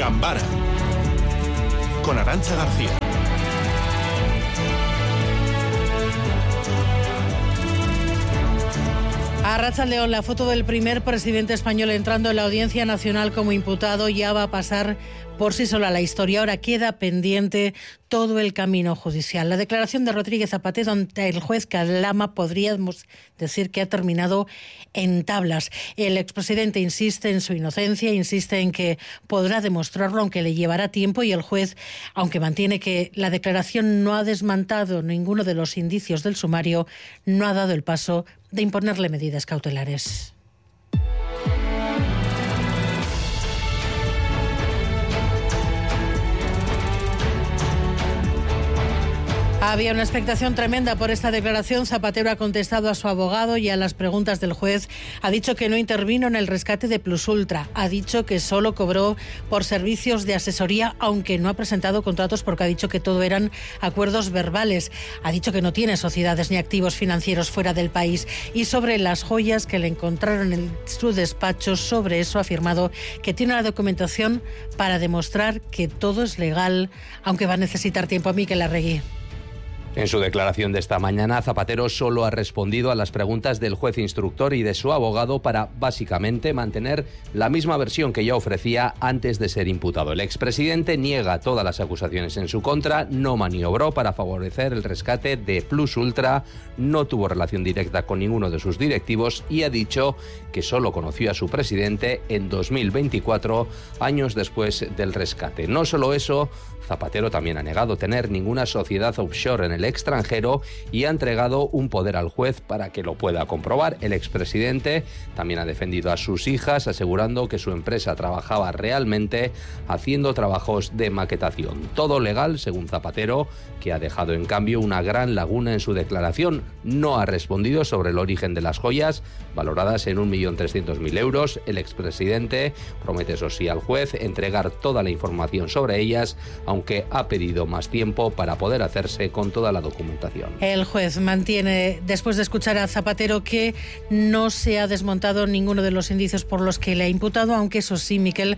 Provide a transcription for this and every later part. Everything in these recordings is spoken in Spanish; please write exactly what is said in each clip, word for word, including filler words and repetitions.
Gambara con Arantxa García. Arratsaldeon, la foto del primer presidente español entrando en la Audiencia Nacional como imputado ya va a pasar por sí sola la historia. Ahora queda pendiente todo el camino judicial. La declaración de Rodríguez Zapatero ante el juez Calama podríamos decir que ha terminado en tablas. El expresidente insiste en su inocencia, insiste en que podrá demostrarlo, aunque le llevará tiempo, y el juez, aunque mantiene que la declaración no ha desmantado ninguno de los indicios del sumario, no ha dado el paso de imponerle medidas cautelares. Había una expectación tremenda por esta declaración. Zapatero ha contestado a su abogado y a las preguntas del juez. Ha dicho que no intervino en el rescate de Plus Ultra. Ha dicho que solo cobró por servicios de asesoría, aunque no ha presentado contratos porque ha dicho que todo eran acuerdos verbales. Ha dicho que no tiene sociedades ni activos financieros fuera del país. Y sobre las joyas que le encontraron en su despacho, sobre eso ha afirmado que tiene la documentación para demostrar que todo es legal, aunque va a necesitar tiempo. Mikel Arregui. En su declaración de esta mañana, Zapatero solo ha respondido a las preguntas del juez instructor y de su abogado para, básicamente, mantener la misma versión que ya ofrecía antes de ser imputado. El expresidente niega todas las acusaciones en su contra, no maniobró para favorecer el rescate de Plus Ultra, no tuvo relación directa con ninguno de sus directivos y ha dicho que solo conoció a su presidente en dos mil veinticuatro, años después del rescate. No solo eso, Zapatero también ha negado tener ninguna sociedad offshore en el extranjero y ha entregado un poder al juez para que lo pueda comprobar. El expresidente también ha defendido a sus hijas, asegurando que su empresa trabajaba realmente haciendo trabajos de maquetación. Todo legal, según Zapatero, que ha dejado en cambio una gran laguna en su declaración. No ha respondido sobre el origen de las joyas, valoradas en un millón trescientos mil euros. El expresidente promete, eso sí, al juez entregar toda la información sobre ellas, aunque ha pedido más tiempo para poder hacerse con toda la documentación. El juez mantiene, después de escuchar a Zapatero, que no se ha desmontado ninguno de los indicios por los que le ha imputado, aunque eso sí, Mikel,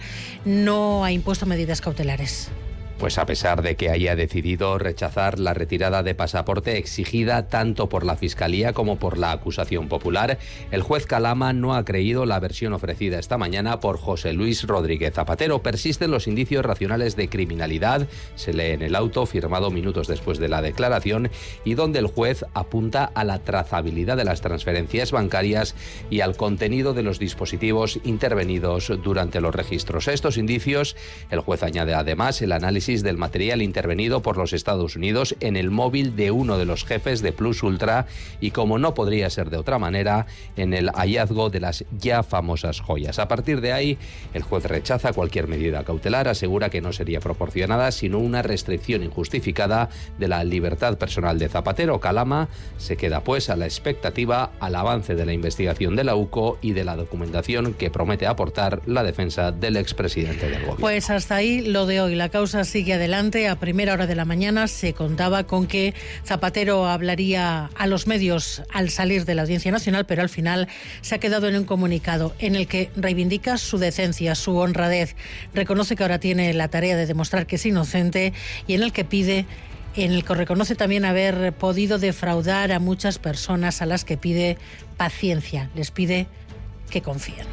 no ha impuesto medidas cautelares. Pues a pesar de que haya decidido rechazar la retirada de pasaporte exigida tanto por la Fiscalía como por la acusación popular, el juez Calama no ha creído la versión ofrecida esta mañana por José Luis Rodríguez Zapatero. Persisten los indicios racionales de criminalidad, se lee en el auto firmado minutos después de la declaración, y donde el juez apunta a la trazabilidad de las transferencias bancarias y al contenido de los dispositivos intervenidos durante los registros. A estos indicios, el juez añade además el análisis del material intervenido por los Estados Unidos en el móvil de uno de los jefes de Plus Ultra y, como no podría ser de otra manera, en el hallazgo de las ya famosas joyas. A partir de ahí, el juez rechaza cualquier medida cautelar, asegura que no sería proporcionada sino una restricción injustificada de la libertad personal de Zapatero. Calama se queda pues a la expectativa al avance de la investigación de la U C O y de la documentación que promete aportar la defensa del expresidente del gobierno. Pues hasta ahí lo de hoy. La causa sigue adelante. A primera hora de la mañana se contaba con que Zapatero hablaría a los medios al salir de la Audiencia Nacional, pero al final se ha quedado en un comunicado en el que reivindica su decencia, su honradez, reconoce que ahora tiene la tarea de demostrar que es inocente y en el que pide en el que reconoce también haber podido defraudar a muchas personas, a las que pide paciencia, les pide que confíen.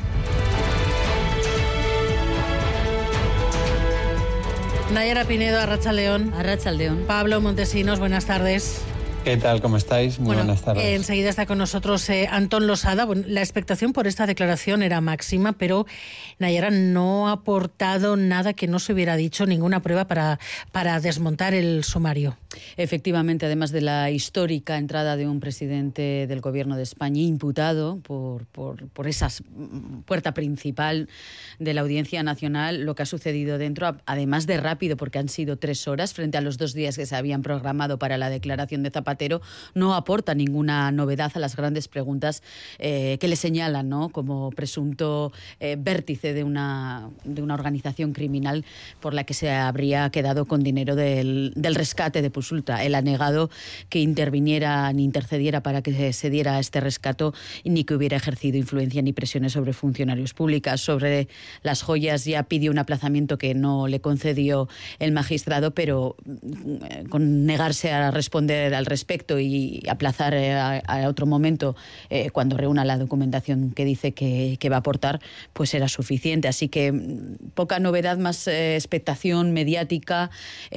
Nayara Pinedo, Arratsaldeon. Arratsaldeon. Pablo Montesinos, buenas tardes. ¿Qué tal? ¿Cómo estáis? Muy bueno, buenas tardes. Eh, enseguida está con nosotros eh, Antón Losada. Bueno, la expectación por esta declaración era máxima, pero Nayara no ha aportado nada que no se hubiera dicho, ninguna prueba para, para desmontar el sumario. Efectivamente, además de la histórica entrada de un presidente del Gobierno de España imputado por, por, por esa puerta principal de la Audiencia Nacional, lo que ha sucedido dentro, además de rápido, porque han sido tres horas frente a los dos días que se habían programado para la declaración de Zapatero, Zapatero no aporta ninguna novedad a las grandes preguntas eh, que le señalan, ¿no?, como presunto eh, vértice de una, de una organización criminal por la que se habría quedado con dinero del, del rescate de Pusulta. Él ha negado que interviniera ni intercediera para que se diera este rescate, ni que hubiera ejercido influencia ni presiones sobre funcionarios públicos. Sobre las joyas ya pidió un aplazamiento que no le concedió el magistrado, pero con negarse a responder al respecto y aplazar a, a otro momento eh, cuando reúna la documentación que dice que, que va a aportar, pues era suficiente. Así que poca novedad, más eh, expectación mediática,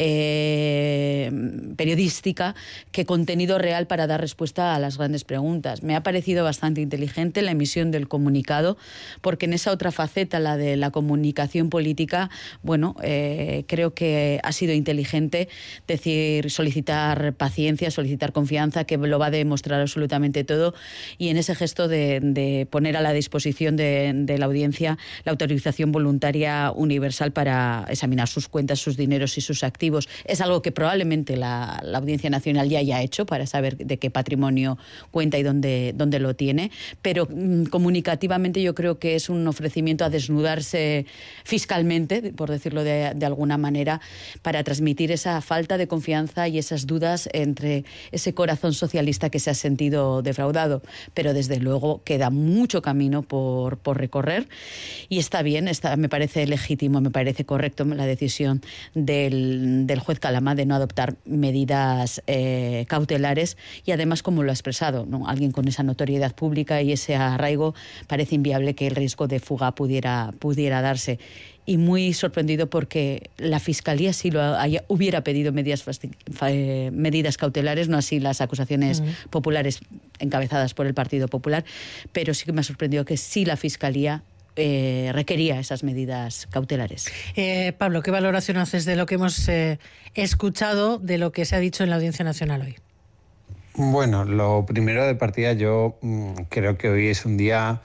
eh, periodística, que contenido real para dar respuesta a las grandes preguntas. Me ha parecido bastante inteligente la emisión del comunicado, porque en esa otra faceta, la de la comunicación política, bueno, eh, creo que ha sido inteligente decir, solicitar paciencia, solicitar confianza, que lo va a demostrar absolutamente todo, y en ese gesto de, de poner a la disposición de, de la audiencia la autorización voluntaria universal para examinar sus cuentas, sus dineros y sus activos. Es algo que probablemente la, la Audiencia Nacional ya haya hecho para saber de qué patrimonio cuenta y dónde, dónde lo tiene, pero mmm, comunicativamente yo creo que es un ofrecimiento a desnudarse fiscalmente, por decirlo de, de alguna manera, para transmitir esa falta de confianza y esas dudas entre ese corazón socialista que se ha sentido defraudado. Pero desde luego queda mucho camino por, por recorrer, y está bien, está, me parece legítimo, me parece correcto la decisión del, del juez Calama de no adoptar medidas eh, cautelares, y además, como lo ha expresado, ¿no?, alguien con esa notoriedad pública y ese arraigo, parece inviable que el riesgo de fuga pudiera, pudiera darse. Y muy sorprendido porque la Fiscalía sí lo haya, hubiera pedido medidas, eh, medidas cautelares, no así las acusaciones uh-huh. populares encabezadas por el Partido Popular, pero sí que me ha sorprendido que sí la Fiscalía eh, requería esas medidas cautelares. Eh, Pablo, ¿qué valoración haces de lo que hemos eh, escuchado, de lo que se ha dicho en la Audiencia Nacional hoy? Bueno, lo primero de partida, yo mmm, creo que hoy es un día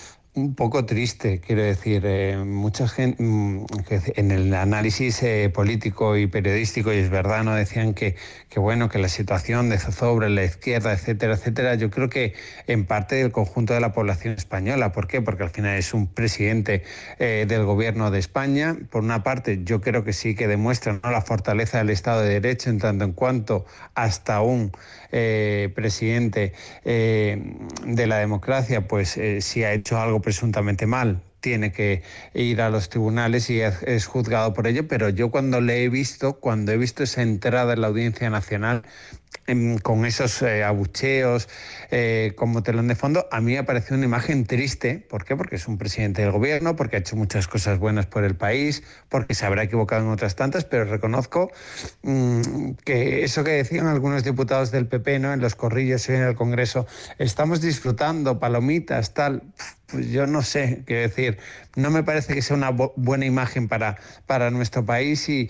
un poco triste, quiero decir, eh, mucha gente mmm, que en el análisis eh, político y periodístico, y es verdad, no decían que, que bueno, que la situación de zozobra en la izquierda, etcétera, etcétera, yo creo que en parte del conjunto de la población española. ¿Por qué? Porque al final es un presidente eh, del gobierno de España. Por una parte, yo creo que sí que demuestra, ¿no?, la fortaleza del Estado de Derecho, en tanto en cuanto hasta un eh, presidente eh, de la democracia, pues eh, si ha hecho algo presuntamente mal, tiene que ir a los tribunales y es, es juzgado por ello. Pero yo cuando le he visto, cuando he visto esa entrada en la Audiencia Nacional, en, con esos eh, abucheos eh, como telón de fondo, a mí me ha parecido una imagen triste. ¿Por qué? Porque es un presidente del gobierno, porque ha hecho muchas cosas buenas por el país, porque se habrá equivocado en otras tantas, pero reconozco mmm, que eso que decían algunos diputados del P P, ¿no?, en los corrillos y en el Congreso, estamos disfrutando, palomitas, tal... Pues yo no sé qué decir, no me parece que sea una bu- buena imagen para, para nuestro país, y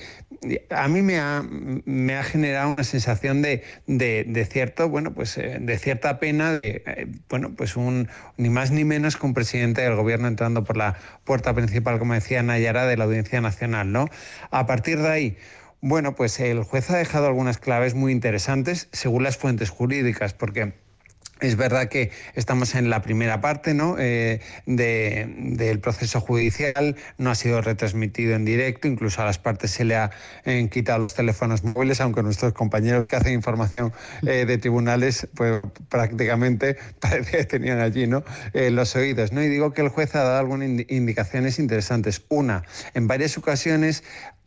a mí me ha, me ha generado una sensación de, de, de cierto, bueno, pues eh, de cierta pena, de, eh, bueno, pues un ni más ni menos que un presidente del gobierno entrando por la puerta principal, como decía Nayara, de la Audiencia Nacional, ¿no? A partir de ahí, bueno, pues el juez ha dejado algunas claves muy interesantes según las fuentes jurídicas, porque es verdad que estamos en la primera parte, ¿no?, eh, de, del proceso judicial. No ha sido retransmitido en directo, incluso a las partes se le han eh, quitado los teléfonos móviles, aunque nuestros compañeros que hacen información eh, de tribunales, pues prácticamente parece que tenían allí, ¿no?, eh, los oídos, ¿no? Y digo que el juez ha dado algunas indicaciones interesantes. Una, en varias ocasiones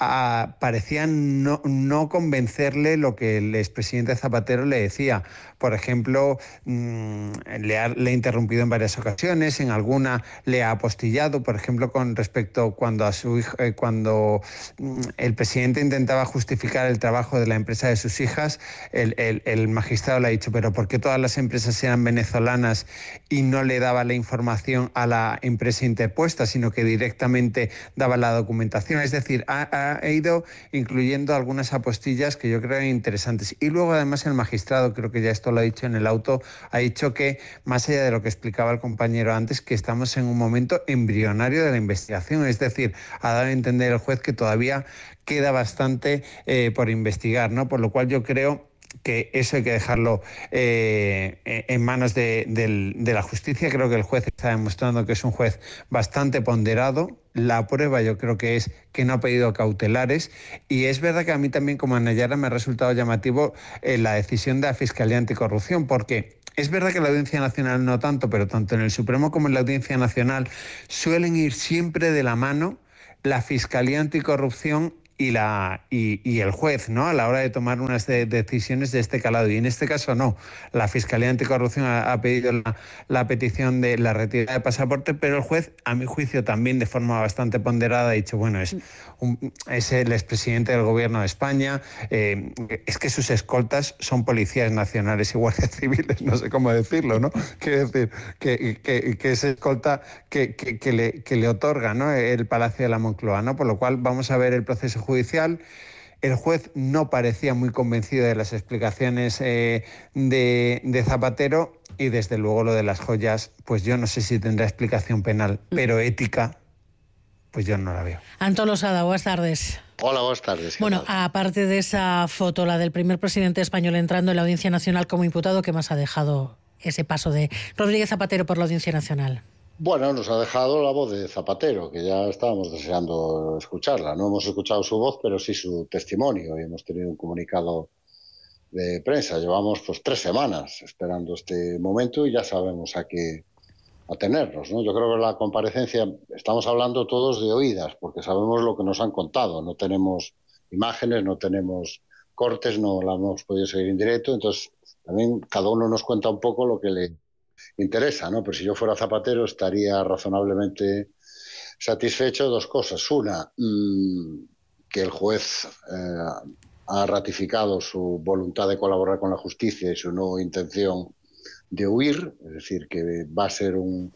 a, parecía no, no convencerle lo que el expresidente Zapatero le decía. Por ejemplo, mmm, le, ha, le ha interrumpido en varias ocasiones, en alguna le ha apostillado, por ejemplo, con respecto cuando a su hijo, eh, cuando mmm, el presidente intentaba justificar el trabajo de la empresa de sus hijas, el, el, el magistrado le ha dicho, pero ¿por qué todas las empresas eran venezolanas y no le daba la información a la empresa interpuesta, sino que directamente daba la documentación? Es decir, ha, ha ido incluyendo algunas apostillas que yo creo interesantes. Y luego, además, el magistrado, creo que ya esto lo ha dicho en el auto, ha dicho que, más allá de lo que explicaba el compañero antes, que estamos en un momento embrionario de la investigación. Es decir, ha dado a entender el juez que todavía queda bastante eh, por investigar, ¿no? Por lo cual yo creo que eso hay que dejarlo eh, en manos de, de, de la justicia. Creo que el juez está demostrando que es un juez bastante ponderado. La prueba yo creo que es que no ha pedido cautelares, y es verdad que a mí también como a Nayara me ha resultado llamativo eh, la decisión de la Fiscalía Anticorrupción, porque es verdad que la Audiencia Nacional no tanto, pero tanto en el Supremo como en la Audiencia Nacional suelen ir siempre de la mano la Fiscalía Anticorrupción y la y, y el juez, ¿no?, a la hora de tomar unas de, decisiones de este calado. Y en este caso no. La Fiscalía Anticorrupción ha, ha pedido la, la petición de la retirada de pasaporte, pero el juez, a mi juicio, también de forma bastante ponderada ha dicho, bueno, es, un, es el expresidente del Gobierno de España, eh, es que sus escoltas son policías nacionales y guardias civiles, no sé cómo decirlo, ¿no? Quiero decir, que, que, que es escolta que, que, que, le, que le otorga, ¿no?, el Palacio de la Moncloa, ¿no? Por lo cual vamos a ver el proceso judicial. El juez no parecía muy convencido de las explicaciones eh, de, de Zapatero, y desde luego lo de las joyas, pues yo no sé si tendrá explicación penal, pero ética, pues yo no la veo. Antón Losada, buenas tardes. Hola, buenas tardes. Bueno, tal? aparte de esa foto, la del primer presidente español entrando en la Audiencia Nacional como imputado, ¿qué más ha dejado ese paso de Rodríguez Zapatero por la Audiencia Nacional? Bueno, nos ha dejado la voz de Zapatero, que ya estábamos deseando escucharla. No hemos escuchado su voz, pero sí su testimonio, y hemos tenido un comunicado de prensa. Llevamos pues tres semanas esperando este momento y ya sabemos a qué atenernos, ¿no? Yo creo que la comparecencia, estamos hablando todos de oídas, porque sabemos lo que nos han contado. No tenemos imágenes, no tenemos cortes, no la hemos podido seguir en directo, entonces también cada uno nos cuenta un poco lo que le interesa, ¿no? Pero si yo fuera Zapatero estaría razonablemente satisfecho de dos cosas. Una, mmm, que el juez eh, ha ratificado su voluntad de colaborar con la justicia y su no intención de huir, es decir, que va a ser un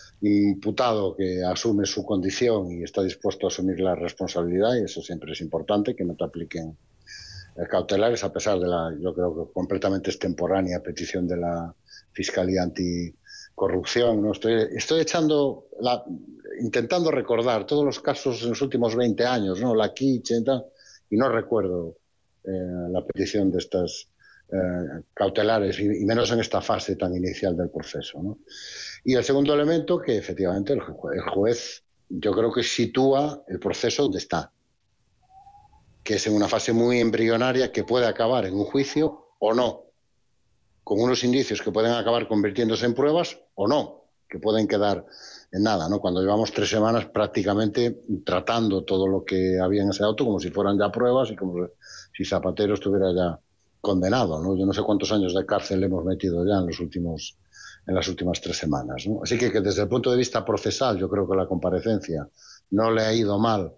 imputado que asume su condición y está dispuesto a asumir la responsabilidad, y eso siempre es importante, que no te apliquen cautelares, a pesar de la, yo creo que completamente extemporánea petición de la Fiscalía Anticorrupción, ¿no? Estoy, estoy echando, la, intentando recordar todos los casos en los últimos veinte años, ¿no? La Kitchen y tal, y no recuerdo eh, la petición de estas eh, cautelares, y, y menos en esta fase tan inicial del proceso, ¿no? Y el segundo elemento, que efectivamente el, el juez, yo creo que sitúa el proceso donde está, que es en una fase muy embrionaria que puede acabar en un juicio o no, con unos indicios que pueden acabar convirtiéndose en pruebas o no, que pueden quedar en nada, ¿no? Cuando llevamos tres semanas prácticamente tratando todo lo que había en ese auto como si fueran ya pruebas y como si Zapatero estuviera ya condenado, ¿no? Yo no sé cuántos años de cárcel le hemos metido ya en los últimos en las últimas tres semanas, ¿no? Así que, que desde el punto de vista procesal yo creo que la comparecencia no le ha ido mal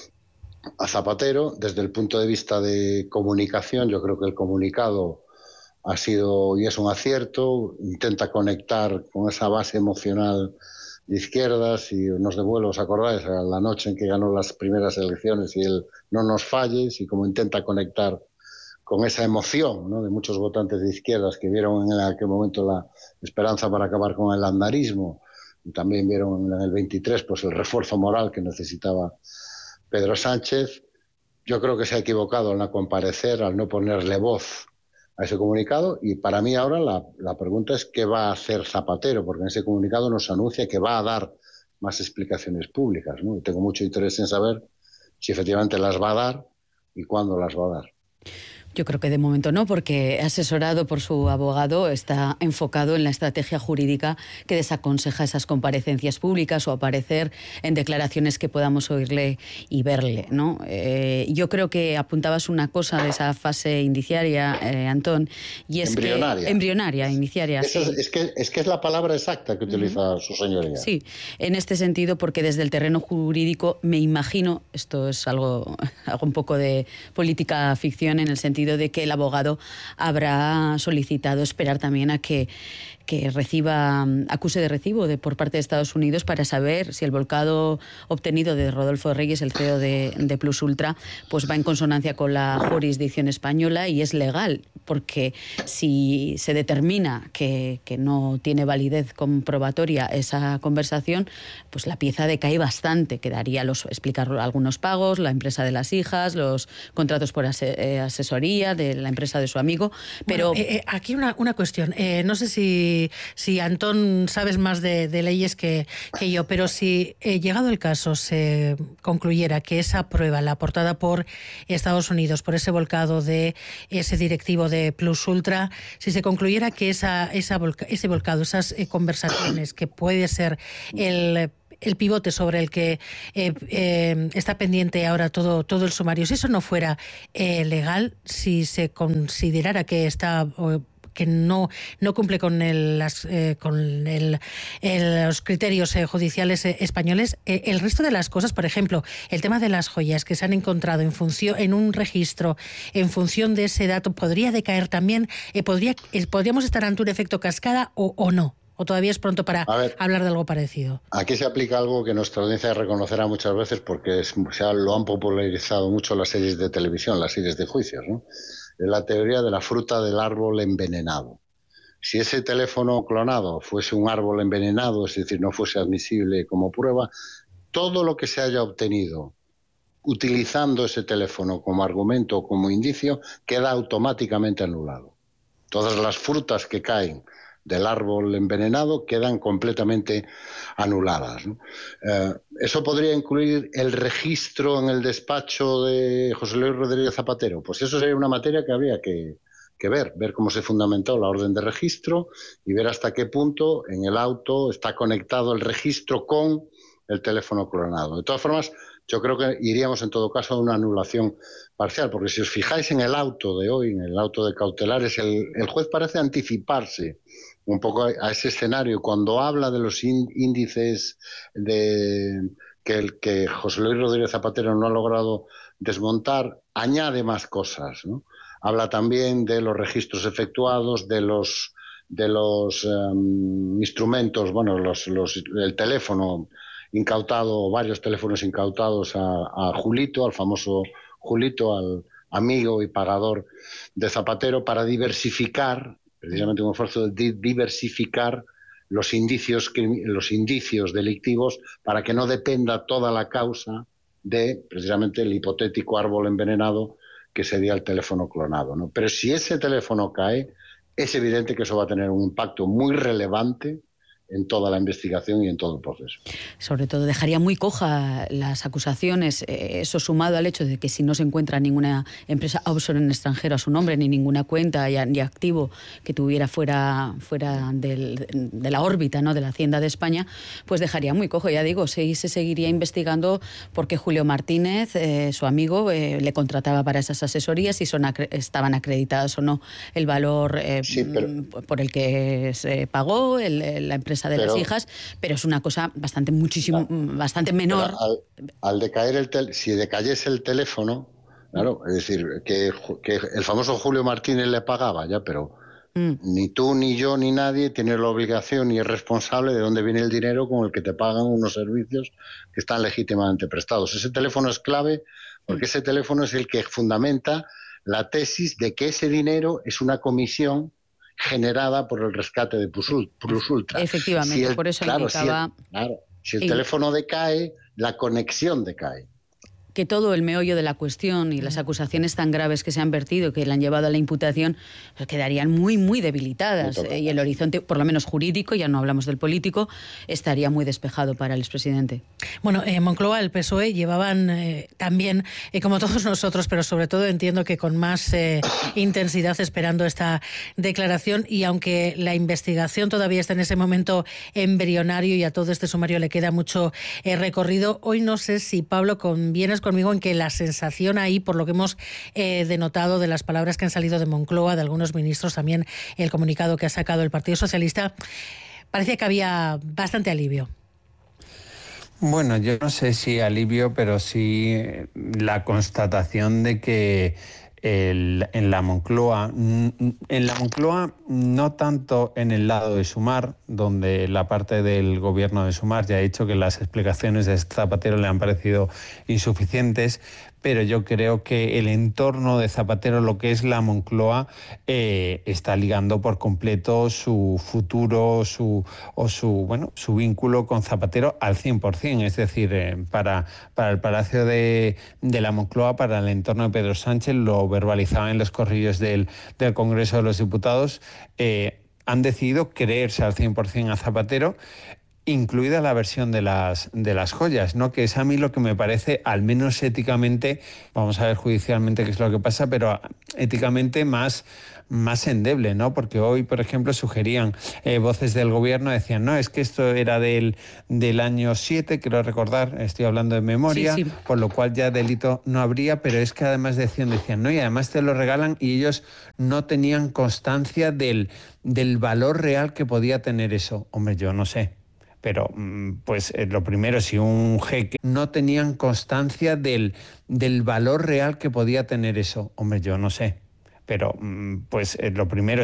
a Zapatero. Desde el punto de vista de comunicación, yo creo que el comunicado ha sido y es un acierto, intenta conectar con esa base emocional de izquierdas, y nos devuelve, ¿os acordáis?, a la noche en que ganó las primeras elecciones y él no nos falles, y como intenta conectar con esa emoción, ¿no?, de muchos votantes de izquierdas que vieron en aquel momento la esperanza para acabar con el andarismo, y también vieron en el veintitrés pues el refuerzo moral que necesitaba Pedro Sánchez. Yo creo que se ha equivocado en la comparecer al no ponerle voz a ese comunicado, y para mí ahora la, la pregunta es qué va a hacer Zapatero, porque en ese comunicado nos anuncia que va a dar más explicaciones públicas, ¿no? Y tengo mucho interés en saber si efectivamente las va a dar y cuándo las va a dar. Yo creo que de momento no, porque asesorado por su abogado está enfocado en la estrategia jurídica que desaconseja esas comparecencias públicas o aparecer en declaraciones que podamos oírle y verle, ¿no? Eh, yo creo que apuntabas una cosa de esa fase indiciaria, eh, Antón, y es embrionaria. que embrionaria, indiciaria. Eso sí. es, es, que, es que es la palabra exacta que utiliza uh-huh. su señoría. Sí, en este sentido, porque desde el terreno jurídico me imagino, esto es algo, algo un poco de política ficción, en el sentido de que el abogado habrá solicitado esperar también a que, que reciba acuse de recibo de, por parte de Estados Unidos, para saber si el volcado obtenido de Rodolfo Reyes, el C E O de, de Plus Ultra, pues va en consonancia con la jurisdicción española y es legal, porque si se determina que, que no tiene validez comprobatoria esa conversación, pues la pieza decae bastante. Quedaría los, explicar algunos pagos, la empresa de las hijas, los contratos por ase, eh, asesoría, asesoría de la empresa de su amigo, pero... Bueno, eh, eh, aquí una, una cuestión. Eh, no sé si, si Antón sabes más de, de leyes que, que yo, pero si eh, llegado el caso se concluyera que esa prueba, la aportada por Estados Unidos, por ese volcado de ese directivo de Plus Ultra, si se concluyera que esa, esa volca, ese volcado, esas eh, conversaciones, que puede ser el... el pivote sobre el que eh, eh, está pendiente ahora todo, todo el sumario, si eso no fuera eh, legal, si se considerara que está... O, que no, no cumple con, el, las, eh, con el, el, los criterios eh, judiciales eh, españoles, eh, el resto de las cosas, por ejemplo, el tema de las joyas que se han encontrado en función en un registro, en función de ese dato, ¿podría decaer también? Eh, podría, eh, ¿Podríamos estar ante un efecto cascada o, o no? ¿O todavía es pronto para ver, hablar de algo parecido? Aquí se aplica algo que nuestra audiencia reconocerá muchas veces porque es, o sea, lo han popularizado mucho las series de televisión, las series de juicios, ¿no? Es la teoría de la fruta del árbol envenenado. Si ese teléfono clonado fuese un árbol envenenado, es decir, no fuese admisible como prueba, todo lo que se haya obtenido utilizando ese teléfono como argumento o como indicio queda automáticamente anulado. Todas las frutas que caen del árbol envenenado quedan completamente anuladas, ¿no? Eh, ¿Eso podría incluir el registro en el despacho de José Luis Rodríguez Zapatero? Pues eso sería una materia que habría que, que ver, ver cómo se fundamentó la orden de registro y ver hasta qué punto en el auto está conectado el registro con el teléfono clonado. De todas formas, yo creo que iríamos en todo caso a una anulación parcial, porque si os fijáis en el auto de hoy, en el auto de cautelares, el, el juez parece anticiparse un poco a ese escenario cuando habla de los índices de que, el, que José Luis Rodríguez Zapatero no ha logrado desmontar, añade más cosas, ¿no? Habla también de los registros efectuados, de los de los um, instrumentos, bueno, los, los, el teléfono incautado, varios teléfonos incautados a, a Julito, al famoso Julito, al amigo y pagador de Zapatero, para diversificar, precisamente un esfuerzo de diversificar los indicios, los indicios delictivos para que no dependa toda la causa de precisamente el hipotético árbol envenenado que sería el teléfono clonado, ¿no? Pero si ese teléfono cae, es evidente que eso va a tener un impacto muy relevante en toda la investigación y en todo el proceso. Sobre todo dejaría muy coja las acusaciones, eh, eso sumado al hecho de que si no se encuentra ninguna empresa offshore en extranjero a su nombre, ni ninguna cuenta ni activo que tuviera fuera, fuera del, de la órbita, ¿no?, de la Hacienda de España, pues dejaría muy cojo. Ya digo, se, se seguiría investigando porque Julio Martínez, eh, su amigo, eh, le contrataba para esas asesorías, si son acre- estaban acreditadas o no el valor eh, sí, pero... por el que se pagó el, la empresa de pero, las hijas, pero es una cosa bastante muchísimo, claro, bastante menor. Al, al decaer el tel, si decayese el teléfono, claro, es decir, que, que el famoso Julio Martínez le pagaba, ya, pero mm. ni tú, ni yo, ni nadie tiene la obligación ni es responsable de dónde viene el dinero con el que te pagan unos servicios que están legítimamente prestados. Ese teléfono es clave porque mm. ese teléfono es el que fundamenta la tesis de que ese dinero es una comisión generada por el rescate de Plus Ultra. Efectivamente, si el, por eso claro, indicaba... Si el, claro, si el y... teléfono decae, la conexión decae. Que todo el meollo de la cuestión y las acusaciones tan graves que se han vertido, que le han llevado a la imputación, pues quedarían muy, muy debilitadas. Muy y el horizonte, por lo menos jurídico, ya no hablamos del político, estaría muy despejado para el expresidente. Bueno, en eh, Moncloa, el P S O E llevaban eh, también, eh, como todos nosotros, pero sobre todo entiendo que con más eh, intensidad esperando esta declaración, y aunque la investigación todavía está en ese momento embrionario y a todo este sumario le queda mucho eh, recorrido, hoy no sé si, Pablo, convienes conmigo en que la sensación ahí, por lo que hemos eh, denotado de las palabras que han salido de Moncloa, de algunos ministros, también el comunicado que ha sacado el Partido Socialista, parecía que había bastante alivio. Bueno, yo no sé si alivio, pero sí la constatación de que el, en la Moncloa, en la Moncloa no tanto en el lado de Sumar, donde la parte del gobierno de Sumar ya ha dicho que las explicaciones de Zapatero le han parecido insuficientes, pero yo creo que el entorno de Zapatero, lo que es la Moncloa, eh, está ligando por completo su futuro su, o su bueno su vínculo con Zapatero al cien por ciento. Es decir, eh, para, para el Palacio de, de la Moncloa, para el entorno de Pedro Sánchez, lo verbalizaban en los corrillos del, del Congreso de los Diputados, eh, han decidido creerse al cien por ciento a Zapatero, incluida la versión de las, de las joyas, ¿no? Que es a mí lo que me parece, al menos éticamente, vamos a ver judicialmente qué es lo que pasa, pero éticamente más, más endeble, ¿no? Porque hoy, por ejemplo, sugerían eh, voces del gobierno, decían, no, es que esto era del, del año siete, quiero recordar, estoy hablando de memoria, sí, sí. Por lo cual ya delito no habría, pero es que además decían, decían, no, y además te lo regalan y ellos no tenían constancia del, del valor real que podía tener eso. Hombre, yo no sé. Pero, pues, lo primero, si un jeque no tenían constancia del, del valor real que podía tener eso. Hombre, yo no sé. Pero, pues, lo primero...